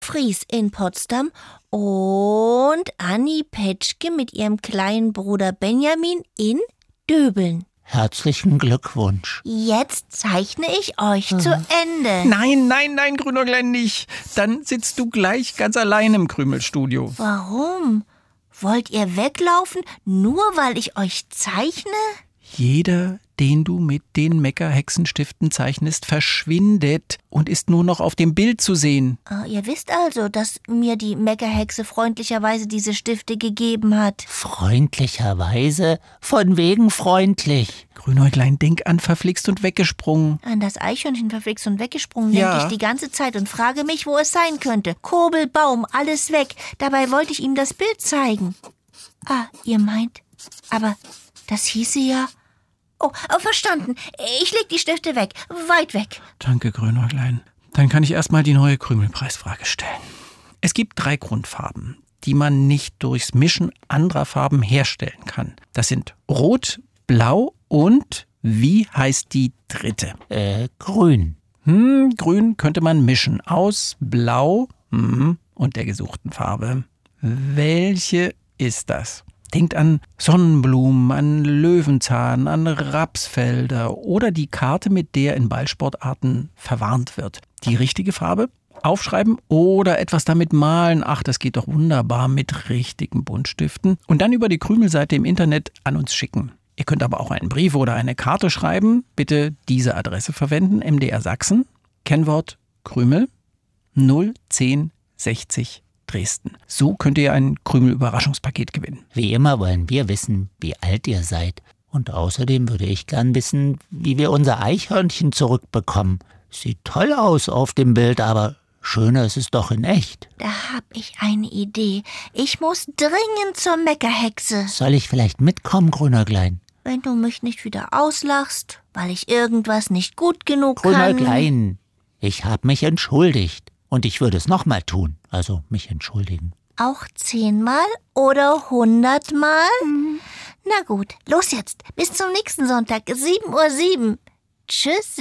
Fries in Potsdam und Anni Petschke mit ihrem kleinen Bruder Benjamin in Döbeln. Herzlichen Glückwunsch. Jetzt zeichne ich euch zu Ende. Nein, Grünäuglein nicht. Dann sitzt du gleich ganz allein im Krümelstudio. Warum? Wollt ihr weglaufen, nur weil ich euch zeichne? Jeder, den du mit den Meckerhexenstiften zeichnest, verschwindet und ist nur noch auf dem Bild zu sehen. Ihr wisst also, dass mir die Meckerhexe freundlicherweise diese Stifte gegeben hat. Freundlicherweise? Von wegen freundlich. Grünäuglein, denk an verflixt und weggesprungen. An das Eichhörnchen verflixt und weggesprungen Ja. denke ich die ganze Zeit und frage mich, wo es sein könnte. Kurbel, Baum, alles weg. Dabei wollte ich ihm das Bild zeigen. Ihr meint, aber das hieße ja... Oh, verstanden. Ich leg die Stifte weg. Weit weg. Danke, Grünäuglein. Dann kann ich erstmal die neue Krümelpreisfrage stellen. Es gibt 3 Grundfarben, die man nicht durchs Mischen anderer Farben herstellen kann. Das sind Rot, Blau und wie heißt die dritte? Grün. Grün könnte man mischen aus Blau und der gesuchten Farbe. Welche ist das? Denkt an Sonnenblumen, an Löwenzahn, an Rapsfelder oder die Karte, mit der in Ballsportarten verwarnt wird. Die richtige Farbe? Aufschreiben oder etwas damit malen. Ach, das geht doch wunderbar mit richtigen Buntstiften. Und dann über die Krümelseite im Internet an uns schicken. Ihr könnt aber auch einen Brief oder eine Karte schreiben. Bitte diese Adresse verwenden. MDR Sachsen, Kennwort Krümel 01060 Dresden. So könnt ihr ein Krümel-Überraschungspaket gewinnen. Wie immer wollen wir wissen, wie alt ihr seid. Und außerdem würde ich gern wissen, wie wir unser Eichhörnchen zurückbekommen. Sieht toll aus auf dem Bild, aber schöner ist es doch in echt. Da hab ich eine Idee. Ich muss dringend zur Meckerhexe. Soll ich vielleicht mitkommen, Grünäuglein? Wenn du mich nicht wieder auslachst, weil ich irgendwas nicht gut genug kann. Grünäuglein, ich habe mich entschuldigt. Und ich würde es nochmal tun, also mich entschuldigen. Auch 10-mal oder 100-mal? Na gut, los jetzt. Bis zum nächsten Sonntag, 7:07 Uhr. Tschüss.